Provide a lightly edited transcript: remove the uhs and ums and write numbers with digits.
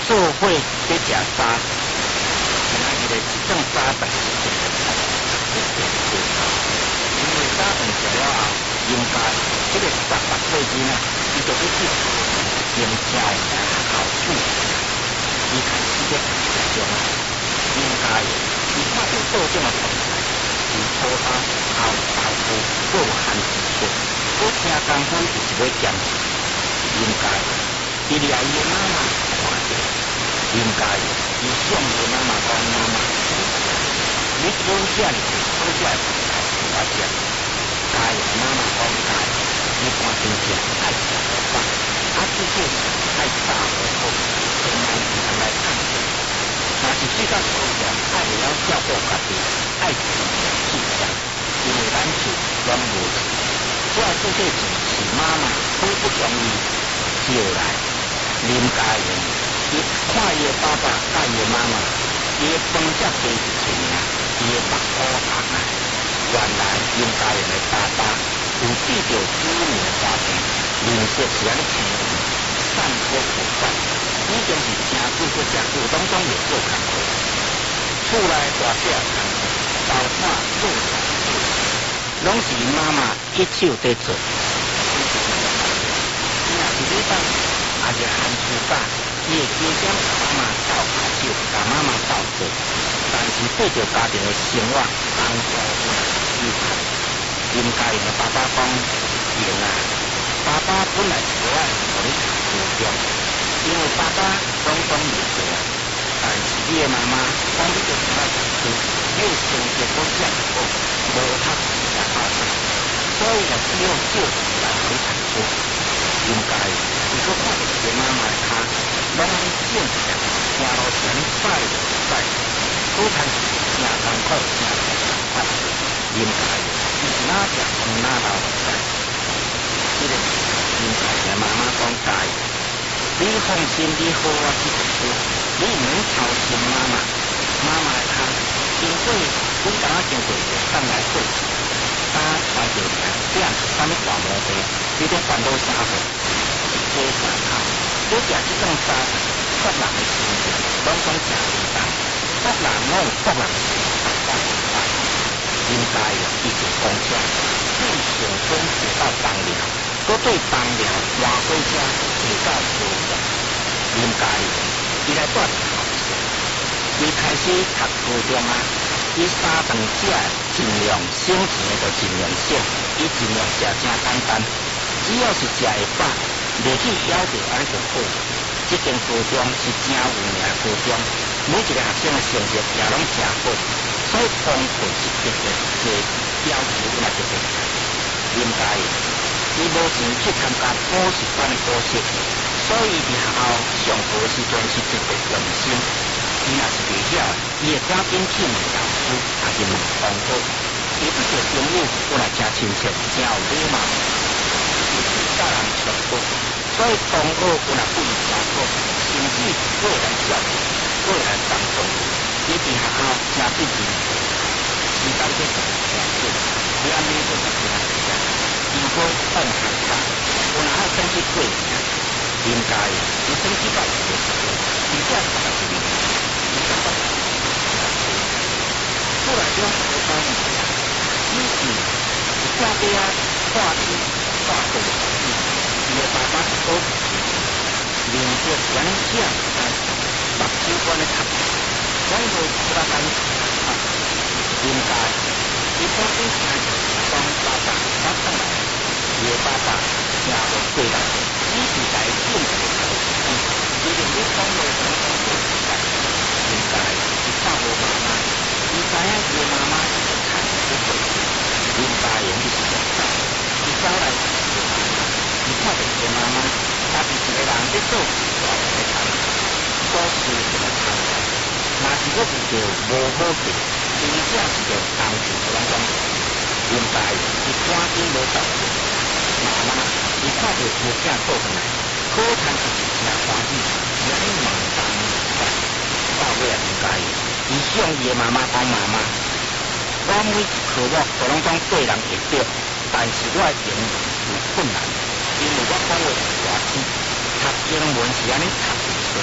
做伙去食沙，今仔日的一顿沙饭，因为沙饭食了后，应该这个16岁囡仔，伊就去接迎朝后处，伊开始在食中啊，应该伊看到各种的同学，从初三后部各有限制出，我听工会就是要减少，应该伊掠伊的妈妈看到，应该伊向伊妈妈讲妈妈，你煮遮尔好食的菜我食，家的妈妈讲家，你半天时爱食好饱，即个是爱炸好好，从来唔通来看见。若是最到初时，爱会晓照顾家己，爱自己去食，因为咱厝拢无钱，我这个钱是妈妈好不容易借来，林家人伊看伊的爸爸甲伊的妈妈，伊的饭才加一千啊，伊的目乌红啊，原来林家人的爸爸有遇到子女的家庭，面色是安尼青红，散脱不快，已经是真久不食久，拢总会做工课。厝内大小工作，包括做菜做，拢是妈妈一手在做。若是你当也是寒暑假，伊会加减甲妈妈斗下手，甲妈妈斗做，但是对着家庭的生活，工作有限。应该的爸爸讲，行啊，爸爸本来是无爱互你读高中，因为爸爸拢讲袂做，但是你的妈妈讲你着出来读书，你的成绩搁遮好，无读书才好读，所以就只有借钱来互你读书。应该，伊搁看到一个妈妈的脚，拢安尼正直，行路是安尼摆着摆，好趁是真艰苦，真快。应该。伊是哪食从哪流会知？这个是应该的妈妈讲家，你放心，你好好去读书，你唔免操心妈妈。妈妈的脚，经过阮当下经过就送来过去，打传着名，这样是啥物大毛病？你都烦恼啥货？一家三口，你食这顿沙饭，各人的心情拢总真平淡，各人拢有各人的想法。应该伊是公车，对上峰坐到东寮，搁对东寮换火车坐到高雄。应该伊来住校舍，伊开始读高中啊，伊三顿食尽量省钱的就尽量省，伊尽量食真简单，只要是食会饱，袂去晓着安尼就好。这间高中是真有名的高中，每一个学生的成绩也拢真好。所以功课是特别多，要求也特别高。应该伊无钱去参加补习班的补习，所以伫学校上课时阵是特别用心。伊若是袂晓，伊会赶紧去问老师，也是问同学。伊不着朋友过来真亲切，真有礼貌。伊是教人上课，所以功课有若不如上课，甚至过来教育，过来当中。伊伫学校真对人，时间过得真紧，你安尼就是真正。如果放寒假，有哪会转去过年？应该伊转去到一个时候，伊才11年，伊感觉出来了好高兴。以前一家底啊挂起挂过的手机，伊的爸爸是高级生，面色是安尼正开心，目睭安尼读。所以无出来干啊，应该伊当初听讲爸爸他上来，伊的爸爸真无过来，只是来敬一个头，伊连你讲话拢讲无实在，应该是靠无妈妈，伊知影伊的妈妈是个产业做，应该用伊是个走，伊走来做妈妈，伊看到伊的妈妈，他是一个人在做大人的工作，做事一个工作。若是我遇到无好事，真正是着当时就拢讲，应该是赶紧无走过。妈妈，伊看到伊囝倒转来，好趁是真欢喜，是安尼问东问西，到尾也应该，伊向伊的妈妈讲妈妈，我每一科目都拢讲对人会对，但是我的英语有困难，因为我讲话是大声，读英文是安尼读。